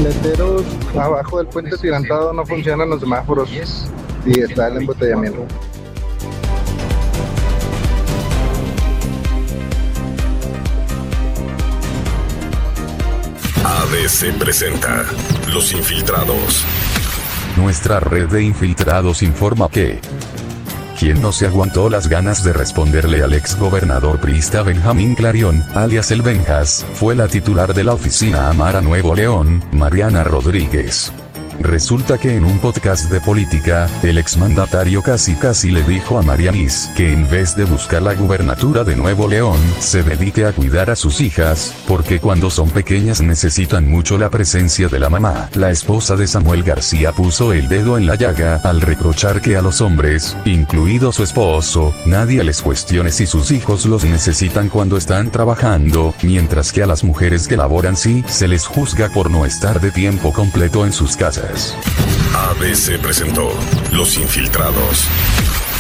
letreros abajo del puente atirantado no funcionan los semáforos y está el embotellamiento. ABC presenta Los Infiltrados. Nuestra red de infiltrados informa que quien no se aguantó las ganas de responderle al exgobernador priista Benjamín Clarion, alias El Benjas, fue la titular de la oficina Amara Nuevo León, Mariana Rodríguez. Resulta que en un podcast de política, el exmandatario casi le dijo a Marianis que en vez de buscar la gubernatura de Nuevo León, se dedique a cuidar a sus hijas, porque cuando son pequeñas necesitan mucho la presencia de la mamá. La esposa de Samuel García puso el dedo en la llaga al reprochar que a los hombres, incluido su esposo, nadie les cuestione si sus hijos los necesitan cuando están trabajando, mientras que a las mujeres que laboran sí se les juzga por no estar de tiempo completo en sus casas. ABC presentó Los Infiltrados.